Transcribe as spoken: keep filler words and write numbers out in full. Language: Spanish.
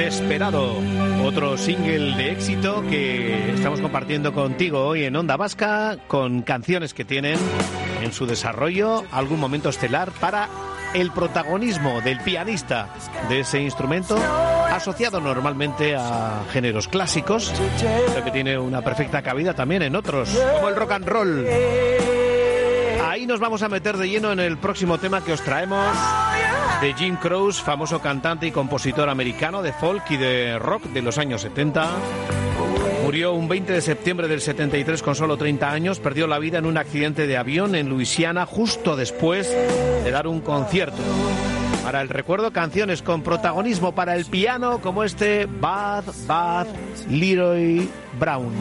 Desperado, otro single de éxito que estamos compartiendo contigo hoy en Onda Vasca, con canciones que tienen en su desarrollo algún momento estelar para el protagonismo del pianista de ese instrumento, asociado normalmente a géneros clásicos, pero que tiene una perfecta cabida también en otros, como el rock and roll. Ahí nos vamos a meter de lleno en el próximo tema que os traemos, de Jim Croce, famoso cantante y compositor americano de folk y de rock de los años setenta. Murió un veinte de septiembre del setenta y tres con solo treinta años. Perdió la vida en un accidente de avión en Luisiana justo después de dar un concierto. Para el recuerdo, canciones con protagonismo para el piano como este Bad Bad Leroy Brown.